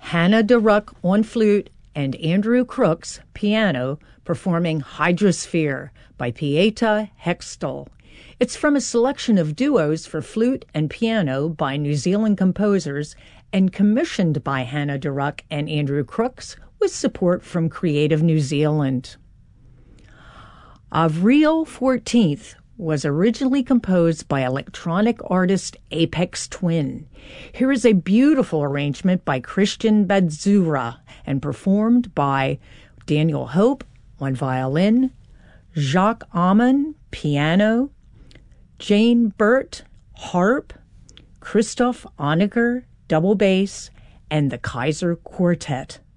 Hannah DeRuck on flute, and Andrew Crooks, piano, performing Hydrosphere by Pieta Hextall. It's from a selection of duos for flute and piano by New Zealand composers and commissioned by Hannah DeRuck and Andrew Crooks with support from Creative New Zealand. Avril 14th was originally composed by electronic artist Aphex Twin. Here is a beautiful arrangement by Christian Badzura and performed by Daniel Hope on violin, Jacques Amann, piano, Jane Burt, harp, Christoph Honegger, double bass, and the Kaiser Quartet.